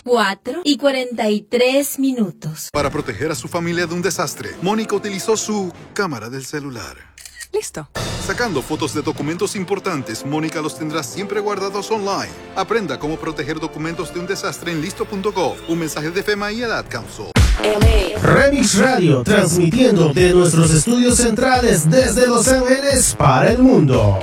4:43. Para proteger a su familia de un desastre, Mónica utilizó su cámara del celular. Listo. Sacando fotos de documentos importantes, Mónica los tendrá siempre guardados online. Aprenda cómo proteger documentos de un desastre en listo.gov. Un mensaje de FEMA y el Ad Council. Remix Radio, transmitiendo de nuestros estudios centrales desde Los Ángeles para el mundo.